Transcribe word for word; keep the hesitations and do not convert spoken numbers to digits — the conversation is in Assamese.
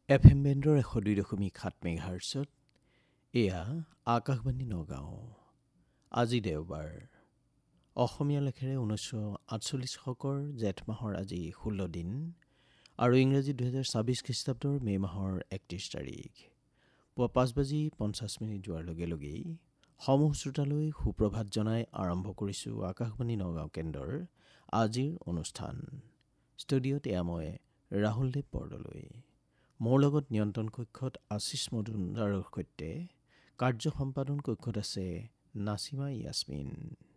এফ এম বেণ্ডৰ এশ দুই দশমিক সাত মেগাহাৰ্ছত এয়া আকাশবাণী নগাঁও। আজি দেওবাৰ, অসমীয়া লেখেৰে ঊনৈছশ আঠচল্লিছ শকৰ জেঠ মাহৰ আজি ষোল্ল দিন আৰু ইংৰাজী দুহেজাৰ ছাব্বিছ খ্ৰীষ্টাব্দৰ মে' মাহৰ একত্ৰিছ তাৰিখ। পুৱা পাঁচ বাজি পঞ্চাছ মিনিট যোৱাৰ লগে লগেই সমূহ শ্ৰোতালৈ সুপ্ৰভাত জনাই আৰম্ভ কৰিছোঁ আকাশবাণী নগাঁও কেন্দ্ৰৰ আজিৰ অনুষ্ঠান। ষ্টুডিঅ'ত এয়া মই ৰাহুলদেৱ বৰদলৈ। মোৰ লগত নিয়ন্ত্ৰণ কক্ষত আশীষ মজুমদাৰৰ সৈতে কাৰ্য সম্পাদন কক্ষত আছে নাছিমা ইয়াছমিন।